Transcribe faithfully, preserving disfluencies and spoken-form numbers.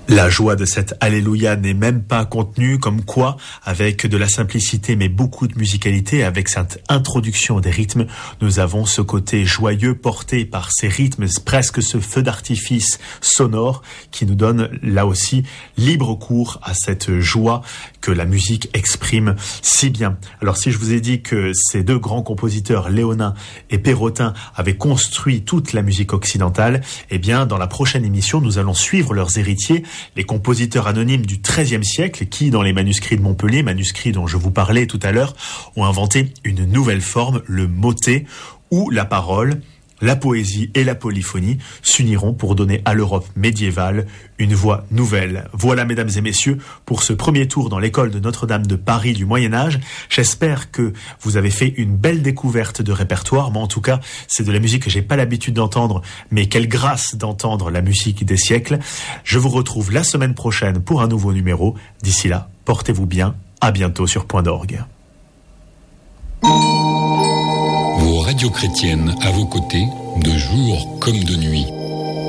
La joie de cette Alléluia n'est même pas contenue, comme quoi, avec de la simplicité mais beaucoup de musicalité, avec cette introduction des rythmes, nous avons ce côté joyeux porté par ces rythmes, presque ce feu d'artifice sonore qui nous donne là aussi libre cours à cette joie que la musique exprime si bien. Alors si je vous ai dit que ces deux grands compositeurs, Léonin et Perrotin, avaient construit toute la musique occidentale, eh bien dans la prochaine émission, nous allons suivre leurs héritiers, les compositeurs anonymes du treizième siècle qui, dans les manuscrits de Montpellier, manuscrits dont je vous parlais tout à l'heure, ont inventé une nouvelle forme, le motet, où la parole, la poésie et la polyphonie s'uniront pour donner à l'Europe médiévale une voix nouvelle. Voilà, mesdames et messieurs, pour ce premier tour dans l'école de Notre-Dame de Paris du Moyen-Âge. J'espère que vous avez fait une belle découverte de répertoire. Moi, en tout cas, c'est de la musique que j'ai pas l'habitude d'entendre, mais quelle grâce d'entendre la musique des siècles. Je vous retrouve la semaine prochaine pour un nouveau numéro. D'ici là, portez-vous bien. À bientôt sur Point d'Orgue. Vos radios chrétiennes à vos côtés, de jour comme de nuit.